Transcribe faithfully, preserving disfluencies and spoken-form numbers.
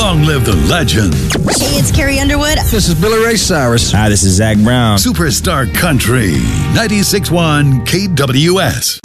Long live the legend. Hey, it's Carrie Underwood. This is Billy Ray Cyrus. Hi, this is Zach Brown. Superstar Country, ninety-six point one K W S.